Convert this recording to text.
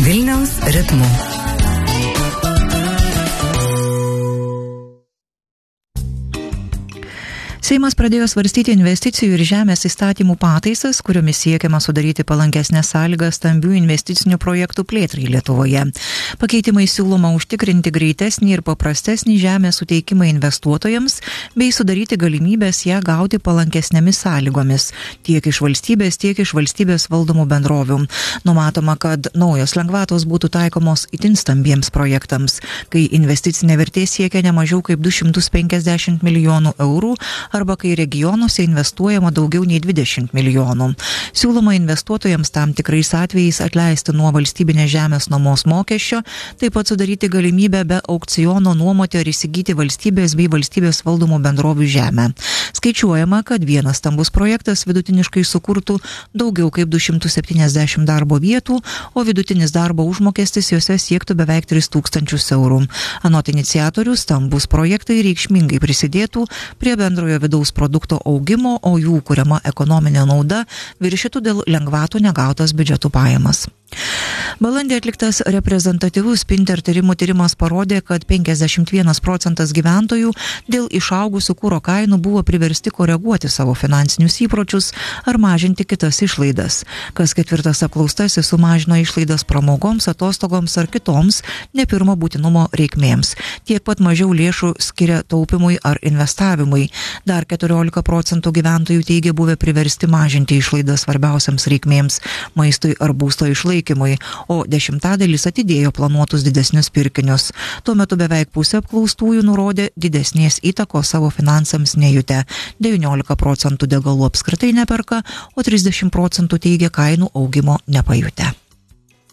Vilniaus ritmu. Seimas pradėjo svarstyti investicijų ir žemės įstatymų pataisas, kuriomis siekiama sudaryti palankesnės sąlygas stambių investicinių projektų plėtrai Lietuvoje. Pakeitimai siūloma užtikrinti greitesnį ir paprastesnį žemės suteikimą investuotojams bei sudaryti galimybės ją gauti palankesnėmis sąlygomis tiek iš valstybės valdomų bendrovių. Numatoma, kad naujos lengvatos būtų taikomos itin stambiems projektams, kai investicinė vertė siekia ne mažiau kaip 250 milijonų eurų arba kai regionuose investuojama daugiau nei 20 milijonų. Siūloma investuotojams tam tikrais atvejais atleisti nuo valstybinės žemės nuomos mokesčio, taip pat sudaryti galimybę be aukciono nuomoti ar įsigyti valstybės bei valstybės valdomų bendrovių žemę. Skaičiuojama, kad vienas stambus projektas vidutiniškai sukurtų daugiau kaip 270 darbo vietų, o vidutinis darbo užmokestis juose siektų beveik 3000 eurų. Anot iniciatorių, stambus projektai reikšmingai prisidėtų prie bendrojo vidaus produkto augimo, o jų kuriama ekonominė nauda viršytų dėl lengvatų negautas biudžetų pajamas. Balandį atliktas reprezentatyvus Spinter tyrimas parodė, kad 51% gyventojų dėl išaugusių kuro kainų buvo priversti koreguoti savo finansinius įpročius ar mažinti kitas išlaidas. Kas ketvirtas apklaustasis sumažino išlaidas pramogoms, atostogoms ar kitoms ne pirmo būtinumo reikmėms. Tiek pat mažiau lėšų skiria taupimui ar investavimui. Dar 14% gyventojų teigia buvę priversti mažinti išlaidas svarbiausiams reikmėms – maistui ar būsto išlaikymui, o 10% atidėjo planuotus didesnius pirkinius. Tuo metu beveik pusė apklaustųjų nurodė didesnės įtakos savo finansams nejutę. 19% degalų apskritai neperka, o 30% teigia kainų augimo nepajutę.